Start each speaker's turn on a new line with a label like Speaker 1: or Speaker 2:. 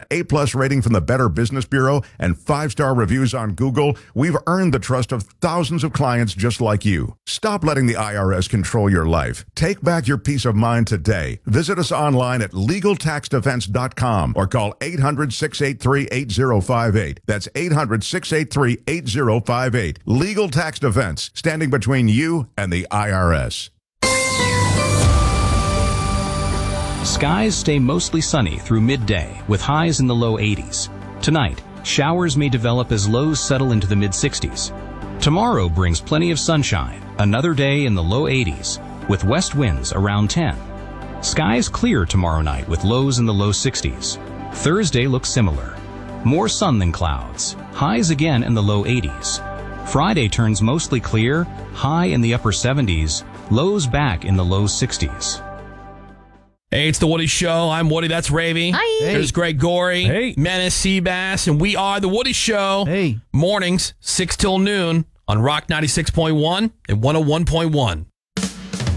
Speaker 1: A-plus rating from the Better Business Bureau, and 5-star reviews on Google, we've earned the trust of thousands of clients just like you. Stop letting the IRS control your life. Take back your peace of mind today. Visit us online at LegalTaxDefense.com or call 800-683-8058. That's 800-683-8058. Legal Tax Defense, standing between you and the IRS.
Speaker 2: Skies stay mostly sunny through midday with highs in the low 80s. Tonight, showers may develop as lows settle into the mid-60s. Tomorrow brings plenty of sunshine, another day in the low 80s, with west winds around 10. Skies clear tomorrow night with lows in the low 60s. Thursday looks similar. More sun than clouds, highs again in the low 80s. Friday turns mostly clear, high in the upper 70s, lows back in the low 60s.
Speaker 3: Hey, it's The Woody Show. I'm Woody. That's Ravy.
Speaker 4: Hi. Hey.
Speaker 3: There's Greg Gorey.
Speaker 4: Hey.
Speaker 3: Menace Seabass. And we are The Woody Show.
Speaker 4: Hey.
Speaker 3: Mornings, 6 till noon on Rock 96.1 and 101.1.